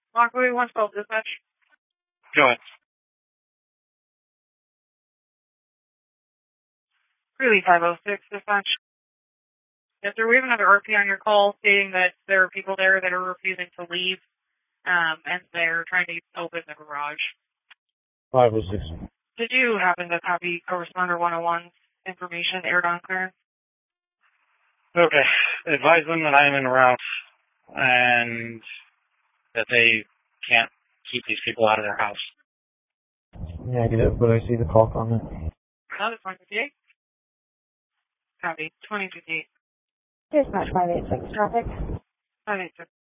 Lockwood 112 dispatch. Go ahead. Really 506 dispatch. Yes, sir. We have another RP on your call stating that there are people there that are refusing to leave, and they're trying to open the garage. 506. Did you happen to copy Corresponder 101's information aired on clearance? Okay. Advise them that I am en route and that they can't keep these people out of their house. Negative, but I see the call comment. Another 2058. Copy. 2058. Dispatch 586 traffic. 586.